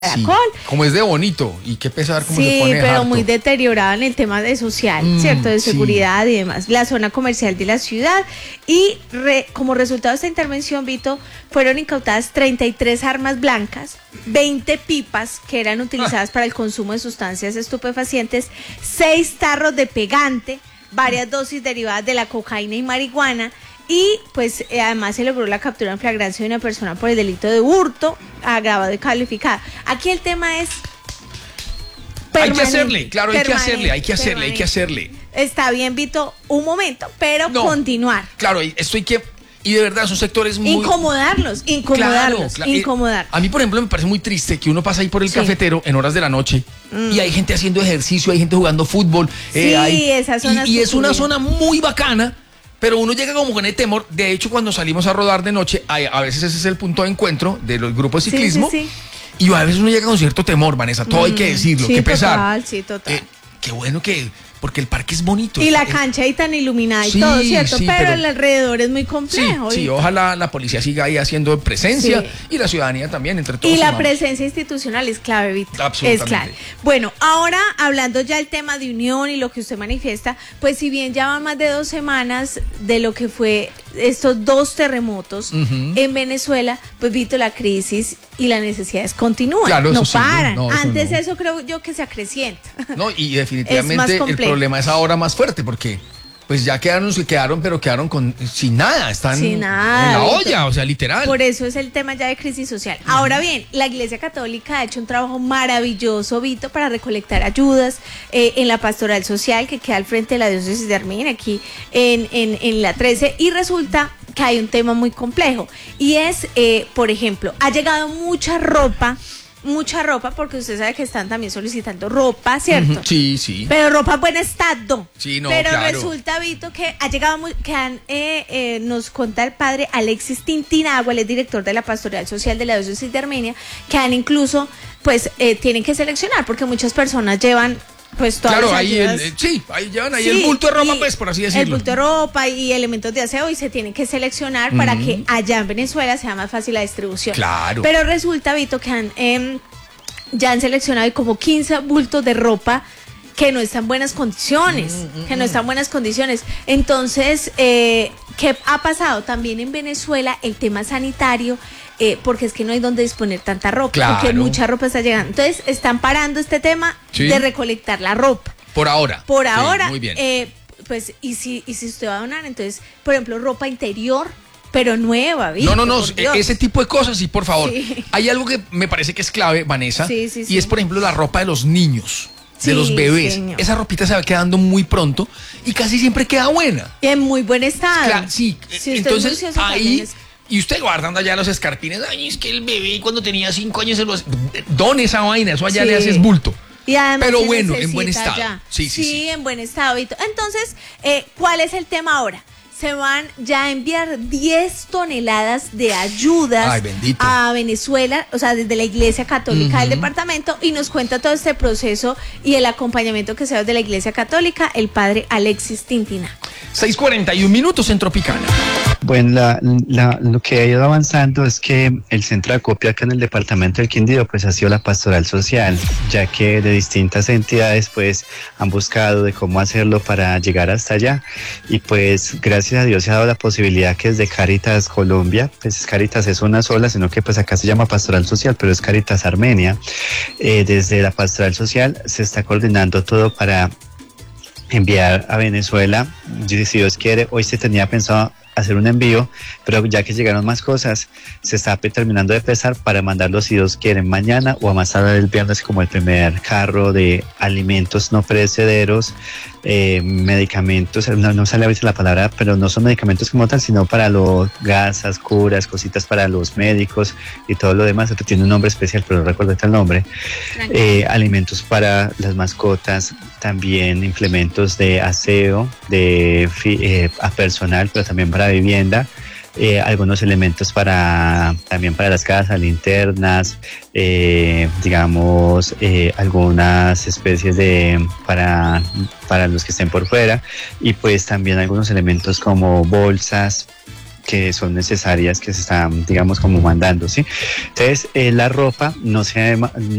Caracol. Como es de bonito y qué pesar cómo se Sí, pone pero harto. muy deteriorada en el tema de social, ¿cierto? De seguridad y demás. La zona comercial de la ciudad. Y como resultado de esta intervención, Vito, fueron incautadas 33 armas blancas, 20 pipas que eran utilizadas para el consumo de sustancias estupefacientes, 6 tarros de pegante, varias dosis derivadas de la cocaína y marihuana. Y pues además se logró la captura en flagrancia de una persona por el delito de hurto agravado y calificado. Aquí el tema es hay que hacerle, claro, hay que hacerle. Está bien, Vito, un momento, pero continuar. Claro, esto hay que, y de verdad son sectores muy... Incomodarlos. Claro. A mí, por ejemplo, me parece muy triste que uno pasa ahí por el cafetero en horas de la noche y hay gente haciendo ejercicio, hay gente jugando fútbol. Esa zona y es una zona muy bacana. Pero uno llega como con el temor. De hecho, cuando salimos a rodar de noche, a veces ese es el punto de encuentro de los grupos de ciclismo. Sí. Y a veces uno llega con cierto temor, Vanessa. Todo hay que decirlo, qué pesar. Total. Qué bueno porque el parque es bonito. Y la cancha ahí tan iluminada y todo, ¿cierto? Pero el alrededor es muy complejo. Sí, ojalá la policía siga ahí haciendo presencia y la ciudadanía también, entre todos. Y la presencia institucional es clave, Víctor. Absolutamente. Es clave. Bueno, ahora hablando ya del tema de unión y lo que usted manifiesta, pues si bien ya van más de 2 semanas de lo que fue estos 2 terremotos en Venezuela, pues Víctor, la crisis y las necesidades continúan, claro, no eso paran. Sí, Antes eso creo yo que se acrecienta. No, y definitivamente el problema es ahora más fuerte porque pues ya quedaron, pero quedaron sin nada, están sin nada, en la olla, o sea, literal. Por eso es el tema ya de crisis social. Ahora bien, la Iglesia Católica ha hecho un trabajo maravilloso, Vito, para recolectar ayudas en la pastoral social que queda al frente de la diócesis de Armenia, aquí en la 13, y resulta que hay un tema muy complejo, y es, por ejemplo, ha llegado mucha ropa, porque usted sabe que están también solicitando ropa, ¿cierto? Sí. Pero ropa en buen estado. Sí, no, pero claro. resulta, Vito, que ha llegado nos cuenta el padre Alexis Tintinagua, él es director de la Pastoral Social de la Diócesis de Armenia, que han incluso, pues, tienen que seleccionar, porque muchas personas llevan pues todas las ayudas. Ahí llevan el bulto de ropa, pues, por así decirlo. El bulto de ropa y elementos de aseo, y se tienen que seleccionar para que allá en Venezuela sea más fácil la distribución. Claro. Pero resulta, Vito, que ya han seleccionado como 15 bultos de ropa que no están en buenas condiciones, Entonces, ¿qué ha pasado? También en Venezuela el tema sanitario, porque es que no hay donde disponer tanta ropa, porque mucha ropa está llegando. Entonces, están parando este tema de recolectar la ropa. Por ahora. Muy bien. Pues, y si usted va a donar, entonces, por ejemplo, ropa interior, pero nueva, ¿viste? No, ese tipo de cosas, sí, por favor. Sí. Hay algo que me parece que es clave, Vanessa, y es, por ejemplo, la ropa de los niños. De los bebés, señor. Esa ropita se va quedando muy pronto y casi siempre queda buena. En muy buen estado. Claro, sí, entonces ahí, y usted guardando allá los escarpines, ay, es que el bebé cuando tenía 5 años se los... Done esa vaina, eso allá le haces bulto. Y además pero bueno, en buen estado. Sí, en buen estado. Entonces, ¿cuál es el tema ahora? Se van ya a enviar 10 toneladas de ayudas a Venezuela, o sea, desde la Iglesia Católica del departamento, y nos cuenta todo este proceso y el acompañamiento que se da desde la Iglesia Católica, el padre Alexis Tintina. 6:41 en Tropicana. Bueno, lo que ha ido avanzando es que el centro de acopio acá en el departamento del Quindío pues ha sido la pastoral social, ya que de distintas entidades pues han buscado de cómo hacerlo para llegar hasta allá, y pues gracias a Dios se ha dado la posibilidad que desde Cáritas Colombia, pues Cáritas es una sola, sino que pues acá se llama pastoral social, pero es Cáritas Armenia, desde la pastoral social se está coordinando todo para enviar a Venezuela. Si Dios quiere, hoy se tenía pensado hacer un envío, pero ya que llegaron más cosas, se está terminando de pesar para mandarlos, si Dios quiere, mañana o a más tarde el viernes, como el primer carro de alimentos no perecederos, medicamentos, no sale a veces la palabra, pero no son medicamentos como tal, sino para los gasas, curas, cositas para los médicos y todo lo demás. Esto tiene un nombre especial, pero no recuerdo el nombre. Alimentos para las mascotas, también implementos de aseo, a personal, pero también para vivienda. Algunos elementos también para las casas, linternas, algunas especies para los que estén por fuera, y pues también algunos elementos como bolsas, que son necesarias, que se están, digamos, como mandando, ¿sí? Entonces, la ropa no se